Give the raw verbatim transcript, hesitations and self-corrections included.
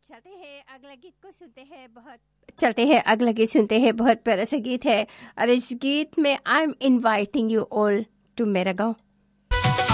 चलते हैं अगला गीत को सुनते हैं। बहुत चलते हैं अगला गीत सुनते हैं। बहुत प्यारा सा गीत है और इस गीत में I am inviting you all to मेरा गाँव।